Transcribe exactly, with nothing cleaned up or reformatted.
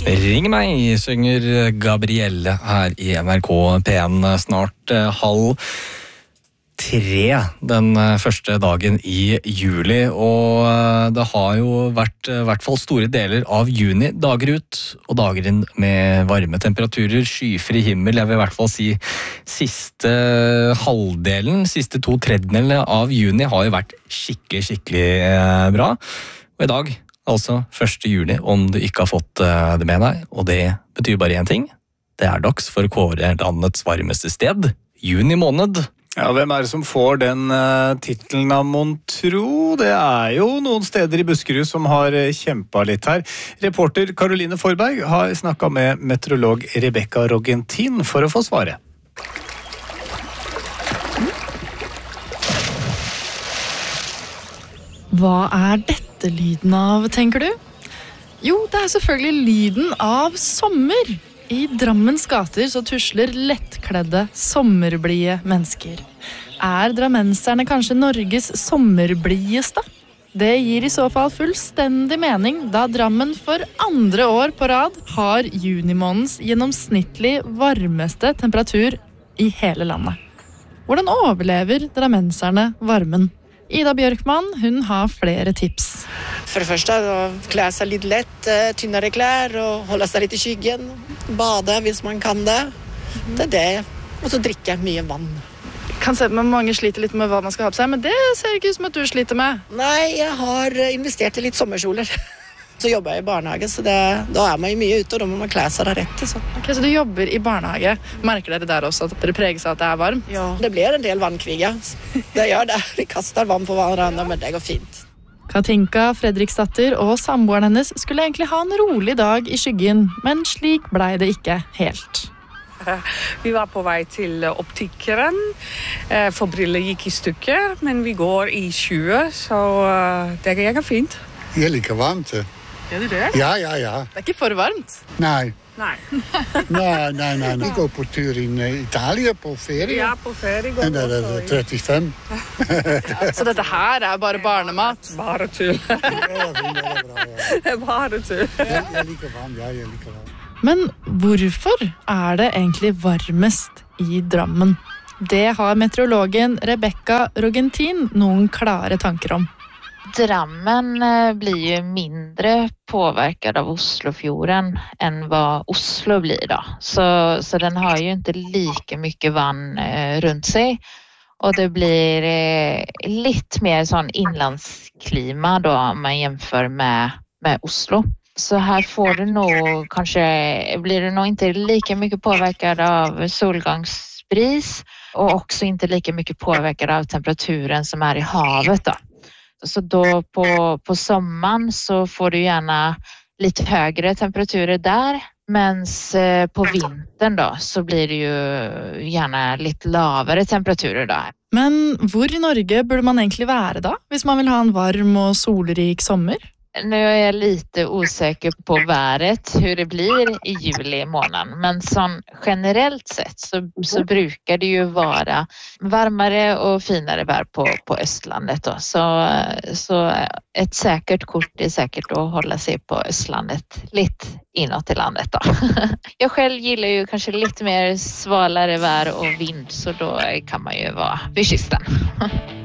Ring meg, synger Gabrielle her i N R K P en snart halv tre den første dagen i juli, og det har jo vært i hvert fall store deler av juni, dager ut og dager inn med varme temperaturer, skyfri himmel. Jeg vil i hvert fall si siste halvdelen, siste to tredjedelene av juni har jo vært skikkelig, skikkelig bra. Og i dag, altså første juli, om du ikke har fått det med deg, og det betyr bare en ting. Det er dags for å kåre landets varmeste sted, juni måned. Ja, hvem er det som får den uh, titlen av mon tro? Det er jo noen steder i Buskerud som har kjempet litt her. Reporter Caroline Forberg har snakket med meteorolog Rebecca Rogentin for å få svare. Hva er dette lyden av, tenker du? Jo, det er selvfølgelig lyden av sommer. I Drammens gater så tusler lettkledde, sommerblide mennesker. Er drammenserne kanskje Norges sommerblideste? Det gir i så fall fullstendig mening, da Drammen for andre år på rad har junimånedens gjennomsnittlig varmeste temperatur i hele landet. Hvordan overlever drammenserne varmen? Ida Bjørkman, hun har flere tips. For det første, klä seg litt lett, tynnere klær, og holde seg litt i skyggen. Bade hvis man kan det. Det er det. Og så drikke mye vann. Kan se, men mange sliter litt med hva man skal ha på seg, men det ser ikke ut som at du sliter med. Nei, jeg har investert i litt sommerkjoler. Så jobber jeg i barnehage, så det, da er man jo mye ute, og da må man klä seg der rett. Så. Ok, så du jobber i barnehage. Merker dere der også at dere preges av at det er varmt? Ja, det blir en del vannkviga. Det gjør det. Vi kaster vann på hverandre, men det går fint. Katinka Fredriksdatter og samboeren hennes skulle egentlig ha en rolig dag i skyggen, men slik ble det ikke helt. Vi var på vei til optikeren, for briller gikk i stykker, men vi går i tjue, så det går fint. Jeg liker varmt. Gjør du det? Ja, ja, ja. Det er ikke for varmt? Nei. Nei. nei, nei, nei, nei. Vi går på tur i Italia på ferie. Ja, på ferie går vi. Og det er trettifem. Ja, så dette her er bare barnemat? Bare tull. Ja, det er bra, ja. Bare tull. Jeg, jeg liker varmt, ja, jeg liker varmt. Men hvorfor er det egentlig varmest i Drammen? Det har meteorologen Rebecca Rogentin noen klare tanker om. Drammen blir ju mindre påverkad av Oslofjorden än vad Oslo blir då. Så, så den har ju inte lika mycket vann eh, runt sig. Och det blir eh, lite mer sån inlandsklima då om man jämför med, med Oslo. Så här får du nog kanske, blir det nog inte lika mycket påverkad av solgångsbris. Och också inte lika mycket påverkad av temperaturen som är i havet då. Så då på, på sommaren så får du gärna lite högre temperaturer där. Men på vintern då så blir det ju gärna lite lavere temperaturer där. Men hvor i Norge burde man egentlig være da, hvis man vil ha en varm og solrik sommer? Nu är jag lite osäker på vädret, hur det blir i juli månad. Men som generellt sett så, så brukar det ju vara varmare och finare väder på, på Östlandet. Då. Så, så ett säkert kort är säkert att hålla sig på Östlandet, lite inåt i landet. Då. Jag själv gillar ju kanske lite mer svalare väder och vind, så då kan man ju vara vid kysten.